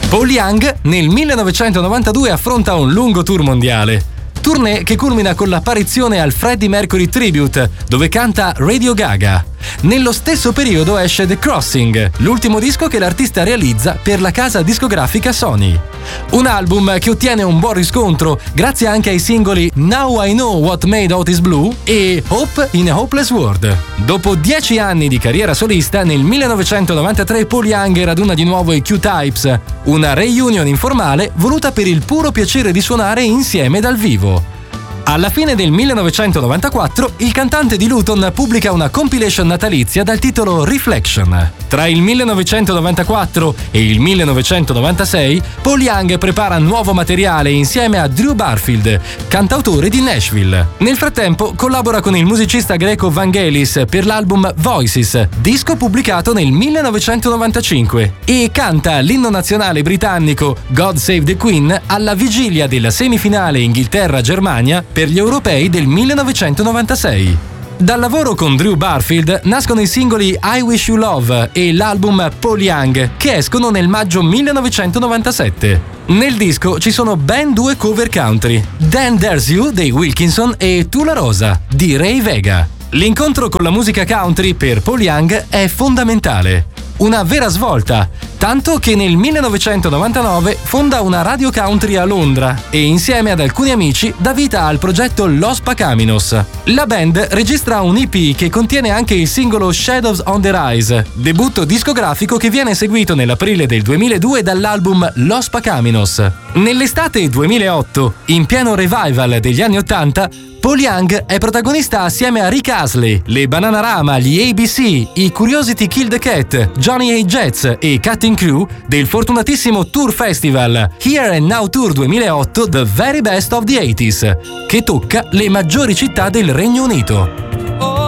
Paul Young nel 1992 affronta un lungo tour mondiale. Tournée che culmina con l'apparizione al Freddie Mercury Tribute, dove canta Radio Gaga. Nello stesso periodo esce The Crossing, l'ultimo disco che l'artista realizza per la casa discografica Sony. Un album che ottiene un buon riscontro grazie anche ai singoli Now I Know What Made Otis Blue e Hope in a Hopeless World. Dopo 10 anni di carriera solista, nel 1993 Paul Young raduna di nuovo i Q-Types, una reunion informale voluta per il puro piacere di suonare insieme dal vivo. Alla fine del 1994, il cantante di Luton pubblica una compilation natalizia dal titolo Reflection. Tra il 1994 e il 1996, Paul Young prepara nuovo materiale insieme a Drew Barfield, cantautore di Nashville. Nel frattempo, collabora con il musicista greco Vangelis per l'album Voices, disco pubblicato nel 1995, e canta l'inno nazionale britannico God Save the Queen alla vigilia della semifinale Inghilterra-Germania per gli europei del 1996. Dal lavoro con Drew Barfield nascono i singoli I Wish You Love e l'album Paul Young, che escono nel maggio 1997. Nel disco ci sono ben 2 cover country, Then There's You dei Wilkinson e Tu la Rosa di Ray Vega. L'incontro con la musica country per Paul Young è fondamentale. Una vera svolta, tanto che nel 1999 fonda una radio country a Londra e insieme ad alcuni amici dà vita al progetto Los Pacaminos. La band registra un EP che contiene anche il singolo Shadows on the Rise, debutto discografico che viene seguito nell'aprile del 2002 dall'album Los Pacaminos. Nell'estate 2008, in pieno revival degli anni 80, Paul Young è protagonista assieme a Rick Astley, le Bananarama, gli ABC, i Curiosity Kill the Cat, Johnny A. Jets e Cutting Crew del fortunatissimo Tour Festival Here and Now Tour 2008 The Very Best of the 80s, che tocca le maggiori città del Regno Unito.